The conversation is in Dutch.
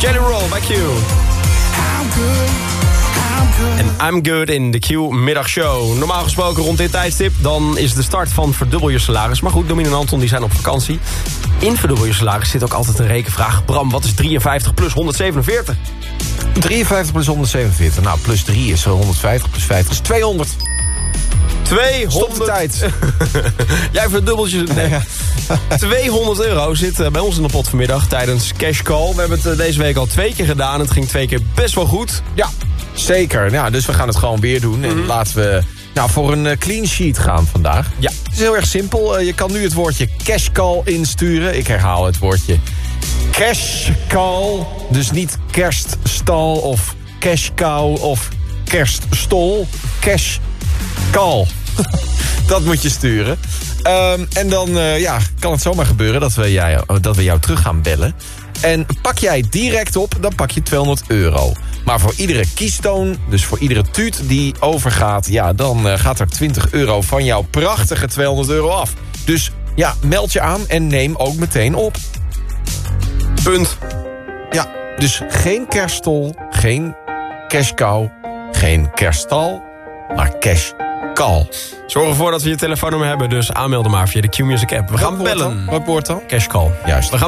Jelly Roll bij Q. En I'm Good in de Q-middagshow. Normaal gesproken rond dit tijdstip, dan is de start van Verdubbel je salaris. Maar goed, Domien en Anton die zijn op vakantie. In Verdubbel je salaris zit ook altijd een rekenvraag. Bram, wat is 53 plus 147? 53 plus 147. Nou, plus 3 is 150, plus 50 is 200. 200. Stop de tijd. Jij verdubbelt je... Nee. €200 zit bij ons in de pot vanmiddag tijdens Cash Call. We hebben het deze week al 2 keer gedaan. Het ging 2 keer best wel goed. Ja, zeker. Nou, dus we gaan het gewoon weer doen. En laten we voor een clean sheet gaan vandaag. Ja. Het is heel erg simpel. Je kan nu het woordje Cash Call insturen. Ik herhaal het woordje Cash Call. Dus niet kerststal of cash cow of kerststol. Cash Call. Dat moet je sturen. En dan kan het zomaar gebeuren dat we jou terug gaan bellen. En pak jij direct op, dan pak je €200. Maar voor iedere kiestoon, dus voor iedere tuut die overgaat... dan gaat er €20 van jouw prachtige €200 af. Dus meld je aan en neem ook meteen op. Punt. Ja, dus geen kerststol, geen cash cow, geen kerststal, maar cash call. Zorg ervoor dat we je telefoonnummer hebben, dus aanmelden maar via de Q-Music app. We gaan bellen. Wat wordt dan? Cash Call. Juist.